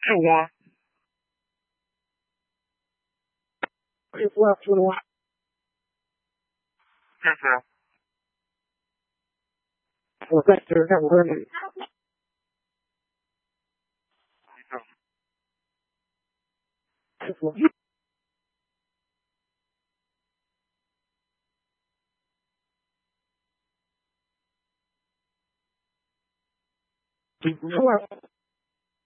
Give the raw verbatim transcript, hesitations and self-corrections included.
I want. It's left with a lot. Well, thanks to that learning. Hello.